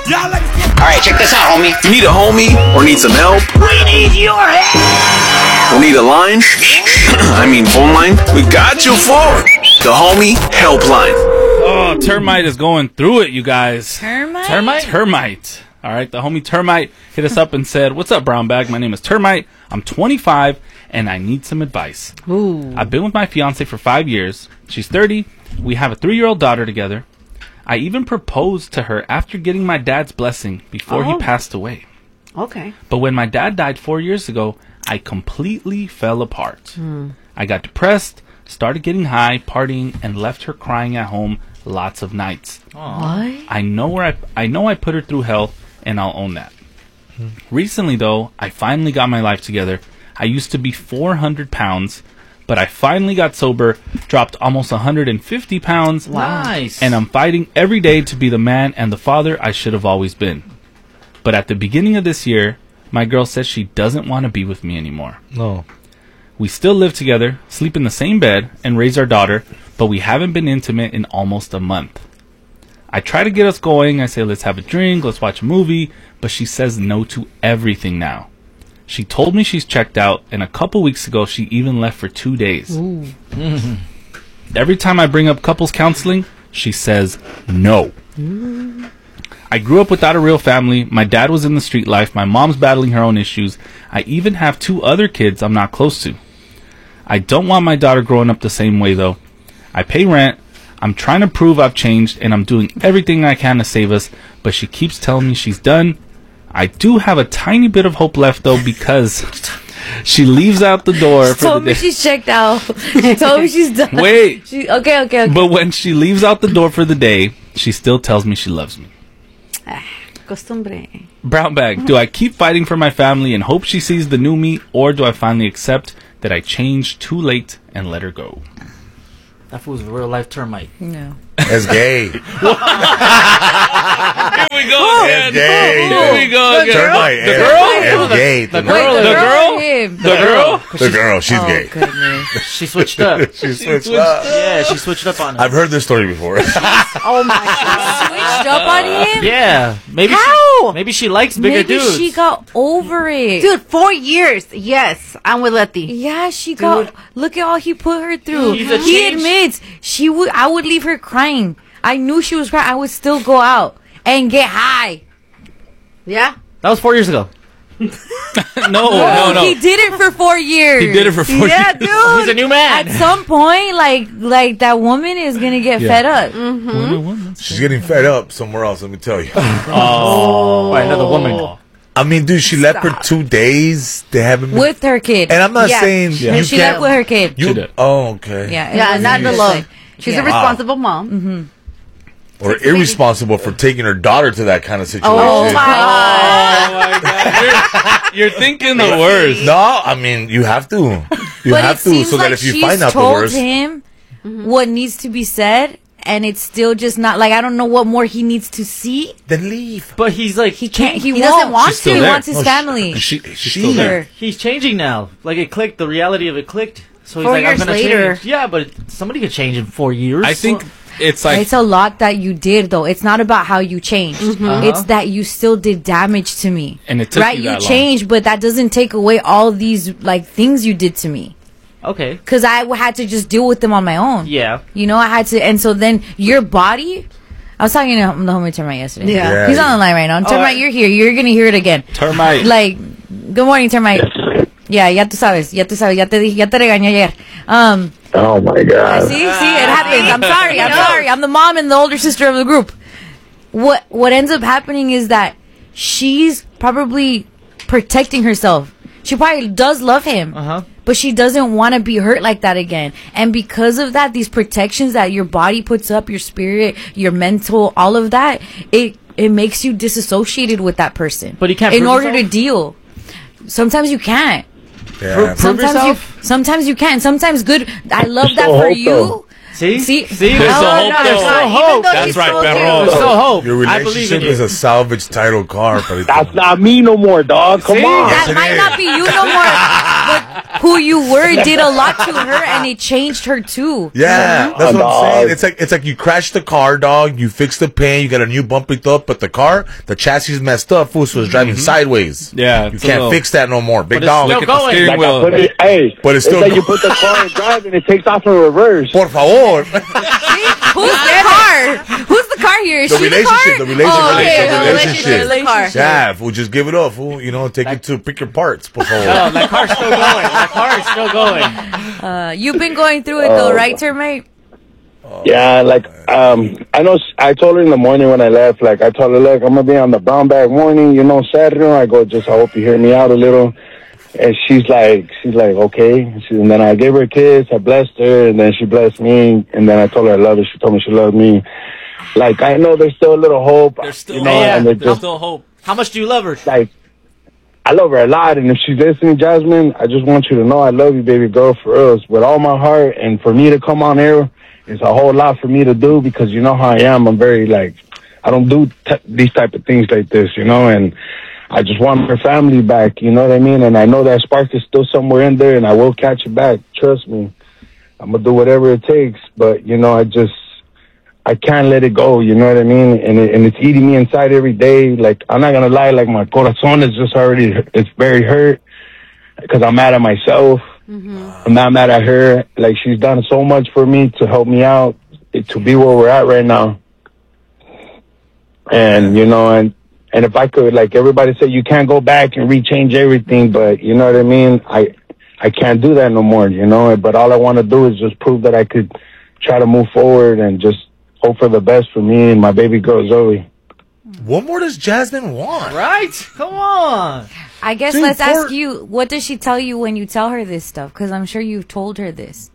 Alright, check this out, homie. You need a homie or need some help? We need your help! Or need a line? I mean phone line? We got you for the Homie Helpline. Oh, Termite is going through it, you guys. Termite? Termite. All right, the homie Termite hit us up and said, "What's up, Brown Bag? My name is Termite. I'm 25, and I need some advice. Ooh. I've been with my fiance for 5 years. She's 30. We have a 3-year-old daughter together. I even proposed to her after getting my dad's blessing before he passed away. Okay. But when my dad died 4 years ago, I completely fell apart. I got depressed, started getting high, partying, and left her crying at home lots of nights. What? I know I put her through hell, and I'll own that. Recently, though, I finally got my life together. I used to be 400 pounds, but I finally got sober, dropped almost 150 pounds, Nice. and I'm fighting every day to be the man and the father I should have always been. But at the beginning of this year, my girl says she doesn't want to be with me anymore. No. We still live together, sleep in the same bed, and raise our daughter, but we haven't been intimate in almost a month. I try to get us going. I say, let's have a drink, let's watch a movie, but she says no to everything now. She told me she's checked out, and a couple weeks ago, she even left for 2 days. Every time I bring up couples counseling, she says no. I grew up without a real family. My dad was in the street life. My mom's battling her own issues. I even have 2 other kids I'm not close to. I don't want my daughter growing up the same way, though. I pay rent. I'm trying to prove I've changed, and I'm doing everything I can to save us, but she keeps telling me she's done. I do have a tiny bit of hope left, though, because she leaves out the door for told the me day. she's checked out. She told me she's done. Wait. Okay. But when she leaves out the door for the day, she still tells me she loves me. Costumbre. Brown Bag, do I keep fighting for my family and hope she sees the new me, or do I finally accept that I changed too late and let her go? That fool's a real life termite. No. That's gay. Here we go again. Gay. Here we go again. Termite. The girl? That's gay. The Wait, girl? the The girl girl? or him? The girl? The girl. She's Oh, gay. goodness. She switched up. She switched up. Yeah, she switched up on him. I've heard this story before. Oh my god. Switched up on him? Yeah, maybe How? maybe she likes bigger Maybe dudes. she got over it. Dude, 4 years. Yes, I'm with Letty. Yeah, she got. Look at all he put her through. He's a He change- admits I would leave her crying. I knew she was crying. I would still go out and get high. Yeah? That was 4 years ago. No. He did it for 4 years. He did it for 4 Yeah, years. dude. He's a new man. At some point, like that woman is gonna get fed up. She's getting fed up somewhere else, let me tell you. By another woman. I mean, dude, she left for 2 days. They haven't been... With her kid. And I'm not Yeah. saying Yeah. you she can't... left with her kid. You, She did. Oh, okay. Yeah, Yeah, not the love. She's Yeah. a responsible mom. Or irresponsible for taking her daughter to that kind of situation. Oh my Oh my God. You're thinking the worst. No, I mean, you have to. You But have it to, seems so that like if you she's find out the told worst... him what needs to be said, and it's still just not like I don't know what more he needs to see. Then leave. But he's like He can't. He, He won't. doesn't want She's still He there. wants his No, family. She's still there. he's changing now. Like it clicked. The reality of it clicked. So he's 4 like, years I'm gonna later. change. Yeah, but somebody could change in 4 years. I think it's like It's a lot that you did, though. It's not about how you changed. It's that you still did damage to me. And it took right? you You that long. changed, but that doesn't take away all these like things you did to me. Okay. Because I had to just deal with them on my own. Yeah. You know, I had to, and so then your body. I was talking to the homie Termite yesterday. Yeah. Yeah. He's on the line right now. Termite, you're here. You're gonna hear it again. Termite. Like, good morning, Termite. Yeah, ya tú sabes, ya te regañé ayer. Oh my God. See, it happens. I'm sorry. I'm the mom and the older sister of the group. What ends up happening is that she's probably protecting herself. She probably does love him, but she doesn't want to be hurt like that again. And because of that, these protections that your body puts up, your spirit, your mental, all of that, it makes you disassociated with that person. But you can't in prove order to yourself? deal. Sometimes you can't. Yeah. Sometimes you can. Sometimes good. I love There's that still for hope, you. though. See? There's Oh, still hope. no, There's no, still even hope. though That's she's right, told you. perro. There's still hope. Your I believe in relationship is you. a salvage title car. That's not me no more, dog. Come on. That might not be you no more. who you were did a lot to her, and it changed her too. Yeah, that's what I'm saying. It's like you crashed the car, dog. You fixed the paint. You got a new bumper up, but the car, the chassis is messed up. Fool, so it's driving sideways. Yeah, you can't fix that no more. Big it's dog. still Look at the going. steering wheel. But it's still like you put the car in drive and it takes off in reverse. Por favor. Who's the car? Who's the car here? Is The she relationship, the the car? relationship, okay, the relationship. The car. Yeah, fool, just give it up, fool. You know, take it to pick your parts. Por favor. No, that car's still going. That car is still going. You've been going through it though, right, Termite? Yeah, like, I know, I told her in the morning when I left, like, I told her, look, I'm going to be on the brown bag morning, you know, Saturday. I go, just, I hope you hear me out a little. And she's like, okay. And then I gave her a kiss, I blessed her, and then she blessed me. And then I told her I love her. She told me she loved me. Like, I know there's still a little hope. There's still, you know, yeah, and there's still hope. How much do you love her? like, I love her a lot, and if she's listening, Jasmine, I just want you to know I love you, baby girl, for us, with all my heart. And for me to come on air is a whole lot for me to do, because you know how I am. I'm very, like, I don't do these type of things like this, you know, and I just want her family back, you know what I mean? And I know that spark is still somewhere in there, and I will catch it back. Trust me. I'm going to do whatever it takes, but, you know, I can't let it go, you know what I mean? And it's eating me inside every day. Like, I'm not going to lie, like, my corazon is just already, it's very hurt because I'm mad at myself. I'm not mad at her. Like, she's done so much for me to help me out, to be where we're at right now. And, you know, and if I could, like, everybody said, you can't go back and rechange everything, but, you know what I mean? I can't do that no more, you know? But all I want to do is just prove that I could try to move forward and just hope for the best for me and my baby girl, Zoe. What more does Jasmine want? Right? Come on. I guess Dude, let's ask you, what does she tell you when you tell her this stuff? Because I'm sure you've told her this.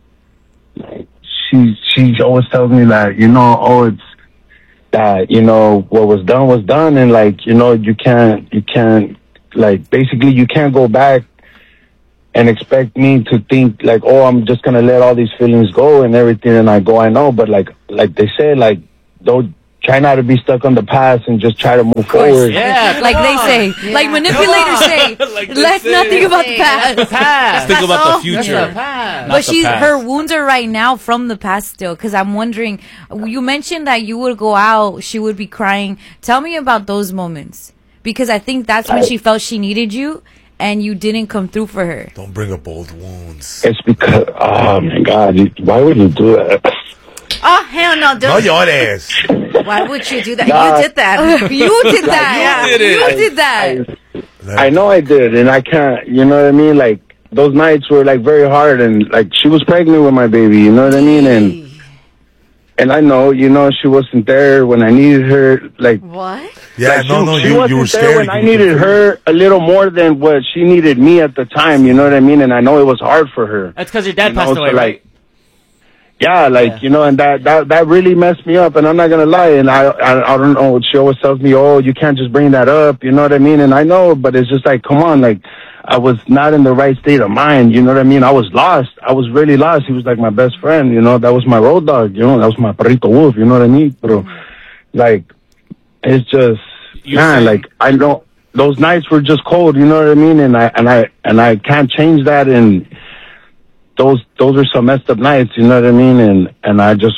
She always tells me that, you know, it's that, you know, what was done, and, like, you know, you can't, like, basically you can't go back and expect me to think, like, oh, I'm just gonna let all these feelings go and everything. And I go, I know, but like they say, like, don't try not to be stuck on the past and just try to move forward. Yeah, Like they say, like manipulators say, Like they let's say. not think about the past. the past. Think about the That's future. the past. But the past. her wounds are right now from the past still. Because I'm wondering, you mentioned that you would go out, she would be crying. Tell me about those moments, because I think that's when she felt she needed you, and you didn't come through for her. Don't bring up old wounds. It's because, oh my God, why would you do that? Oh, hell no. No llores. Why would you do that? Nah. You did that. You did that. You did it. You did that. I know I did, and I can't, you know what I mean? Like, those nights were, like, very hard, and, like, she was pregnant with my baby, you know what I mean? And I know, you know, she wasn't there when I needed her, like, What? Yeah, like, no, she you wasn't were there scared. when I needed her a little more than what she needed me at the time, you know what I mean? And I know it was hard for her. That's because your dad You know, passed so, away, right? like, yeah, like, you know, and that really messed me up, and I'm not gonna lie, and I don't know, she always tells me, oh, you can't just bring that up, you know what I mean? And I know, but it's just like, come on, like, I was not in the right state of mind, you know what I mean? I was lost. I was really lost. He was like my best friend, you know, that was my road dog, you know, that was my perrito wolf, you know what I mean? But, like, it's just, man, like, I know, those nights were just cold, you know what I mean? And I can't change that, and those are some messed up nights, you know what I mean? And I just,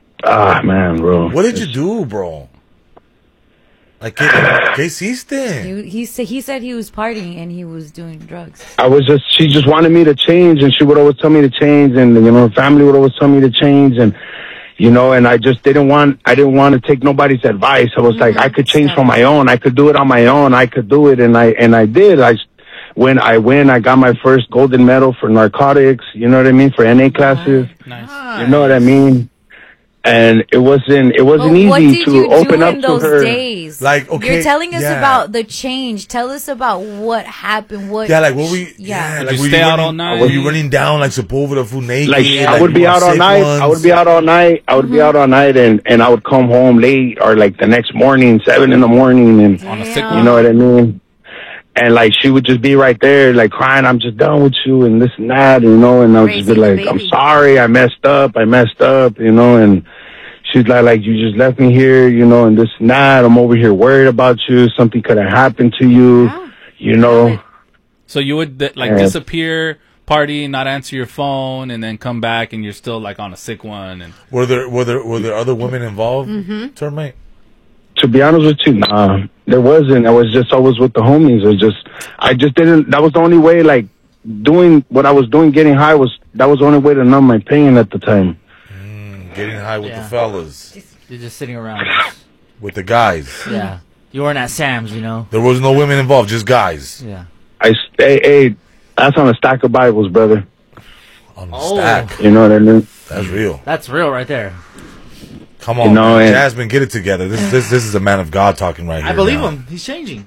man, bro. What did you do, bro? Like, ¿qué hiciste? He said he was partying and he was doing drugs. She just wanted me to change, and she would always tell me to change, and, you know, her family would always tell me to change, and, you know, and I just didn't want to take nobody's advice. I was like, I could change from my own. I could do it on my own. I could do it. And I did. When I got my first golden medal for narcotics, you know what I mean? For NA classes. Nice. You know what I mean? And it wasn't What easy did to you open do up in to those her. days? Like, okay, You're telling us yeah. about the change. Tell us about what happened. What? Yeah, like, what we... Yeah. like, Did you were stay out running- all night? Were you running down, like, Sepulveda, food naked? Like, I would you be were out all sick night. ones? I would be out all night. I would be out all night, and I would come home late, or like the next morning, 7 a.m, and On a sick you know what I mean? And, like, she would just be right there, like, crying, I'm just done with you, and this and that, you know, and I would just be Raising the like, I'm baby. sorry, I messed up, you know, and she's like, you just left me here, you know, and this and that, I'm over here worried about you, something could have happened to you, you know. So you would disappear, party, not answer your phone, and then come back, and you're still like on a sick one. And were there other women involved, Termite? To be honest with you, nah, there wasn't. I was just always with the homies. I just didn't. That was the only way. Like doing what I was doing, getting high that was the only way to numb my pain at the time. Getting high with the fellas, You're just sitting around. with the guys. Yeah. You weren't at Sam's, you know? There was no women involved, just guys. Yeah. Hey, that's on a stack of Bibles, brother. On the stack. You know what I mean? That's real. That's real right there. Come on, man. Jasmine, get it together. This is a man of God talking right here. I believe him. He's changing.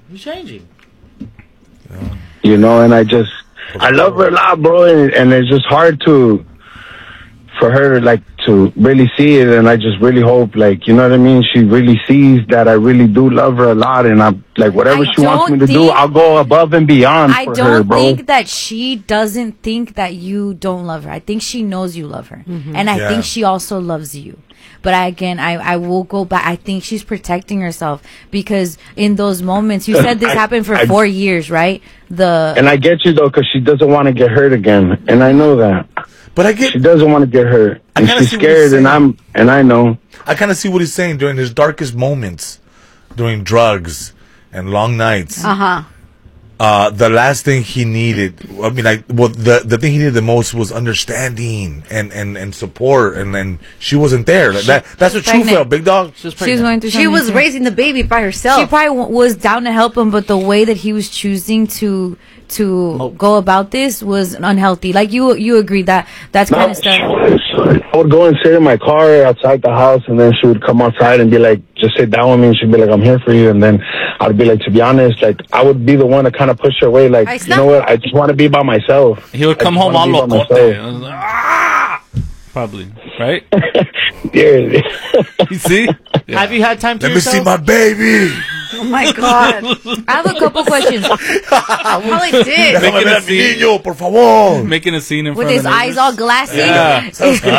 You know, and I love her a lot, bro, and it's just hard for her to really see it, and I just really hope, you know what I mean, she really sees that I really do love her a lot, and I'm whatever she wants me to do, I'll go above and beyond for her, bro. I don't think that she doesn't think that you don't love her. I think she knows you love her, and I think she also loves you. But I will go back. I think she's protecting herself because in those moments, you said this happened for 4 years, right? And I get you though, because she doesn't want to get hurt again, and I know that. But she doesn't want to get hurt, and she's scared, and I know. I kind of see what he's saying during his darkest moments, during drugs and long nights. The last thing he needed, the thing he needed the most was understanding and support, and then she wasn't there. That's what you felt, big dog. She was going through. She was raising the baby by herself. She probably was down to help him, but the way that he was choosing to go about this was unhealthy. Like you agree that's kind of stuff. I would go and sit in my car outside the house, and then she would come outside and be like, just sit down with me, and she'd be like, I'm here for you. And then I'd be like, to be honest, I would be the one to kind of push her away, you know what, I just want to be by myself. He would come home all locote. Probably, right? Yeah. You see? Yeah. Have you had time to Let me see my baby. Oh my God. I have a couple questions. Probably did. Making a scene, niño, por favor. Making a scene in with front his of eyes all glassy. Yeah.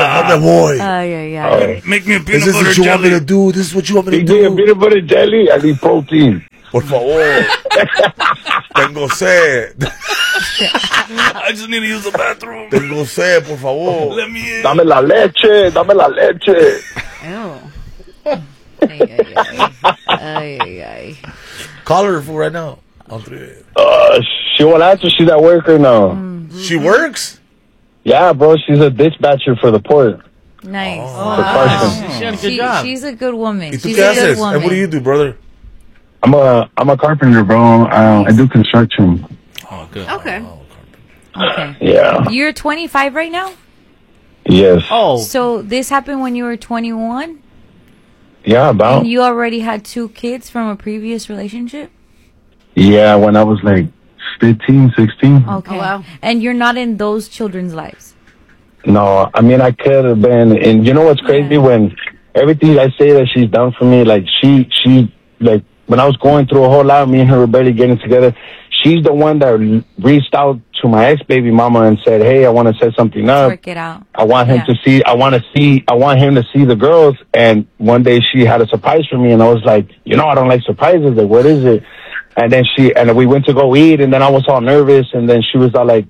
Make me a peanut Is this butter what you want me jelly. to do? This is what you want me to You do? peanut butter jelly, I need protein. Por favor. Tengo sed. I just need to use the bathroom. Tengo sed, por favor. Let me in. Dame la leche, dame la leche. Ew. Call her for right now. She won't answer. She's at work right now. She works? Yeah, bro. She's a dispatcher for the port. Nice. For Carson. She had a good job. She's a good woman. ¿Y tú She's qué a good haces? woman. And what do you do, brother? I'm a carpenter, bro. I do construction. Oh, good. Okay. Okay. Yeah. You're 25 right now? Yes. Oh. So this happened when you were 21? Yeah, about. And you already had 2 kids from a previous relationship? Yeah, when I was 15, 16. Okay. Oh, wow. And you're not in those children's lives? No, I mean, I could have been. And you know what's crazy? Yeah. When everything I say that she's done for me, she when I was going through a whole lot, me and her were barely getting together, she's the one that reached out to my ex-baby mama and said, hey, I want to set something up. Work it out. I want him to see, I want him to see the girls. And one day she had a surprise for me, and I was like, I don't like surprises. Like, what is it? And then we went to go eat, and then I was all nervous, and then she was all like,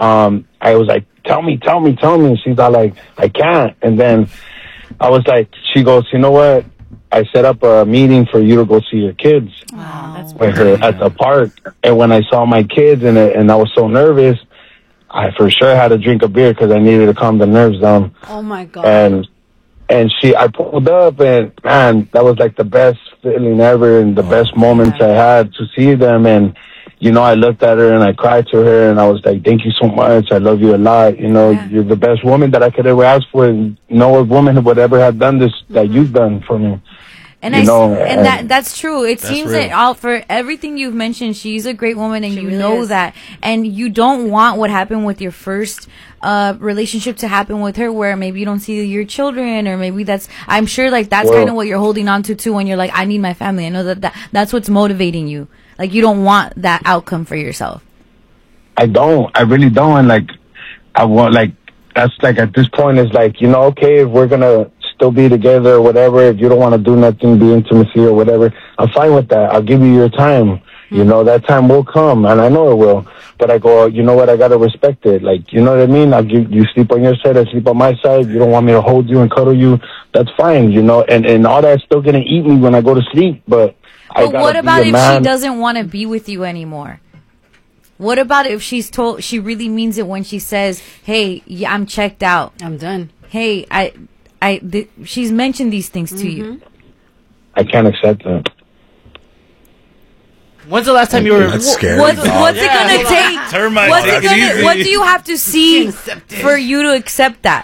I was like, tell me. And she's all like, I can't. And then I was like, she goes, you know what? I set up a meeting for you to go see your kids with her at the park. And when I saw my kids and I was so nervous, I for sure had to drink a beer because I needed to calm the nerves down. Oh my God. And I pulled up, and man, that was the best feeling ever and the best moments I had to see them. And, I looked at her and I cried to her, and I was like, thank you so much. I love you a lot. You're the best woman that I could ever ask for. And no woman would ever have done this that you've done for me. And that's true. It seems real. that for everything you've mentioned, she's a great woman, and She you really know is. that. And you don't want what happened with your first relationship to happen with her, where maybe you don't see your children, or maybe I'm sure that's kind of what you're holding on to too, when you're like, I need my family. I know that's what's motivating you. You don't want that outcome for yourself. I don't. I really don't. And I want that's at this point is okay, if we're gonna still be together or whatever, if you don't want to do nothing, be intimacy or whatever, I'm fine with that. I'll give you your time. That time will come, and I know it will. But I go, you know what? I gotta respect it. Like, you know what I mean? I'll give you sleep on your side, I sleep on my side. You don't want me to hold you and cuddle you. That's fine, you know. And all that's still gonna eat me when I go to sleep. But what about if she doesn't want to be with you anymore? What about if she's told she really means it when she says, "Hey, yeah, I'm checked out. I'm done. Hey, she's mentioned these things to you." I can't accept that. When's the last time you were? That's scary. What's it gonna take? Termites, What's take it it easy. what do you have to see for you to accept that?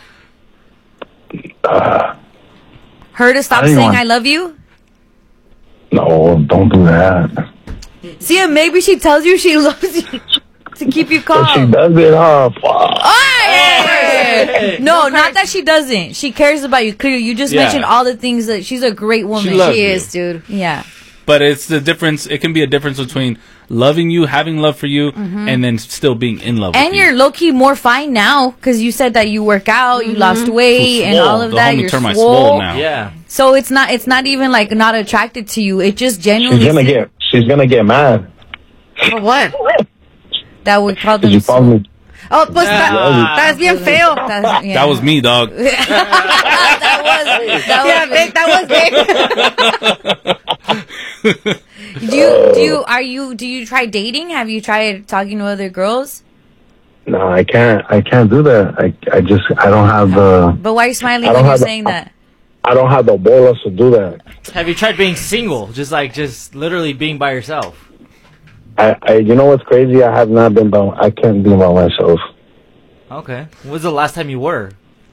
Her to stop I don't saying want- "I love you"? No, don't do that. See, and maybe she tells you she loves you to keep you But she calm. does it, huh? Fuck. Hey! No, not that she doesn't. She cares about you. Clearly, you just Yeah. mentioned all the things that she's a great woman. She loves She you. is, dude. Yeah. But it's the difference. It can be a difference between loving you, having love for you, and then still being in love And with you're low key more fine now because you said that you work out, you lost weight, and all of the that. homie You're termite swole. swole now. Yeah. So it's not even like not attracted to you. It just genuinely She's gonna get mad. For what? that would call them. Did you follow me? Oh, pues that's bien feo. That's- yeah. That was me, dog. that Yeah, Vic, that was Vic. do you try dating? Have you tried talking to other girls? No, I can't do that. I don't have the But why are you smiling I when don't you're have the- saying that? I don't have the bolas to do that. Have you tried being single? Just literally being by yourself. I you know what's crazy? I have not been I can't be by myself. Okay. When was the last time you were?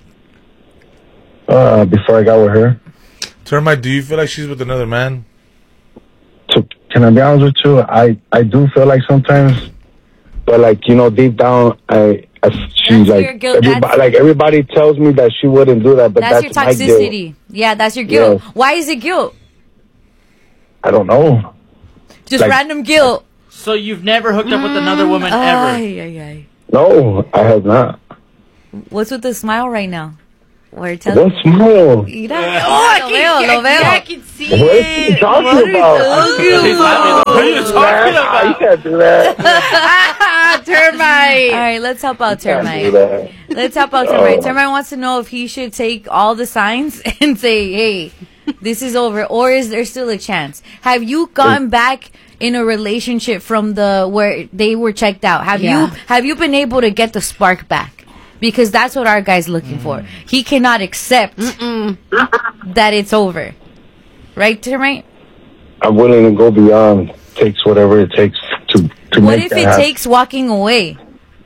Before I got with her. Termite, do you feel like she's with another man? So, can I be honest with you? I do feel like sometimes, but like, you know, deep down, she's your like, guilt. everybody tells me that she wouldn't do that, but That's your my guilt. toxicity. Yeah, that's your guilt. Yes. Why is it guilt? I don't know. Just Like- random guilt. So you've never hooked up with another woman ever? Ay, ay, ay. No, I have not. What's with the smile right now? Where tell What smile? Mira. Lo veo, lo veo. I can see What are you talking about? What are you talking You about? can't do that. termite. All right, let's help out You can't do Termite. that. Let's help out Termite. Termite wants to know if he should take all the signs and say, hey, this is over, or is there still a chance? Have you gotten back in a relationship from where they were checked out? Have you been able to get the spark back? Because that's what our guy's looking for. He cannot accept that it's over. Right, Termite? I'm willing to go beyond. Takes whatever it takes to What make if that it happen. takes walking away?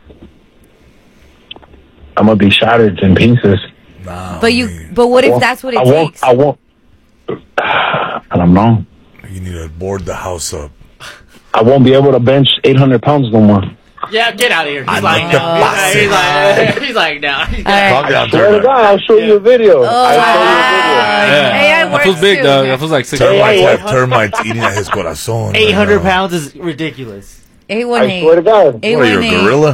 I'm gonna be shattered in pieces. Nah. But what if that's what it takes? I won't. I don't know. You need to board the house up. I won't be able to bench 800 pounds no more. Yeah, get out of here. He's I'm lying not the now. boss. He's lying now. All right. Calm down, Swear to Termite. God, I'll show you a video. Oh, Yeah. Hey, I that work feels big, too. dog. That feels like 6 Termites hours. have termites eating at his corazon. 800 right now. pounds is ridiculous. I swear to 818. God. What are you, a gorilla?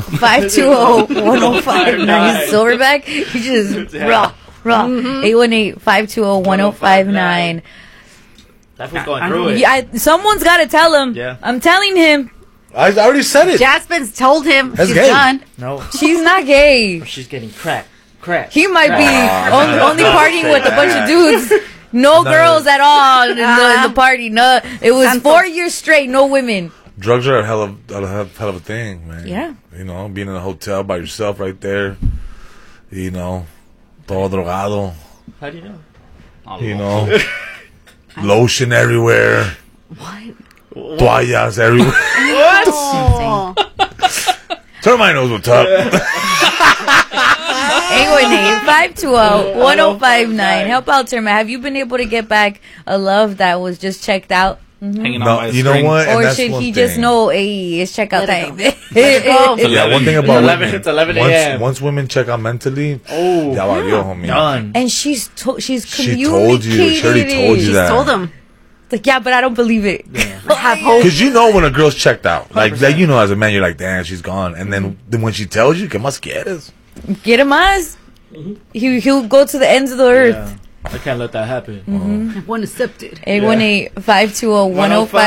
520-1059 Silverback. You just raw. 818-520-1059. That was going through it. Yeah, someone's got to tell him. Yeah. I'm telling him I already said it. Jasmine's told him That's she's gay. done. No, she's not gay. she's getting cracked. He might be only partying with a bunch of dudes. No girls at all in the party. No, it was 4 years straight. No women. Drugs are a hell of a thing, man. Yeah. You know, being in a hotel by yourself right there. You know, todo drogado. How do you know? You know, lotion everywhere. What? Toallas everywhere. Oh. Termite knows what's up. 818-520-1059. Help out, Terma. Have you been able to get back a love that was just checked out? Hanging on No, by a you know string. what? And Or that's should one he thing. just know, hey, it's checkout Let time? it Yeah, one thing about 11 women. it's 11 a.m. Once women check out mentally, Oh, ya valió, homie. done. And she's She communicated told you. She already told you She's that. told him. Like, yeah, but I don't believe it. Have hope. Because you know when a girl's checked out. Like you know as a man, you're like, damn, she's gone. And then when she tells you, que más quieres? Get him as. He'll go to the ends of the earth. I can't let that happen. One accepted. 818-520-1059.